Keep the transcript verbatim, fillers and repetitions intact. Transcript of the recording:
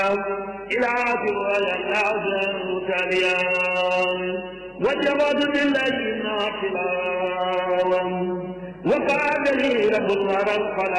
إلى ولا الأعزم تليان وجبت بالذين خلاوا وقال لي رب الورى الخلاء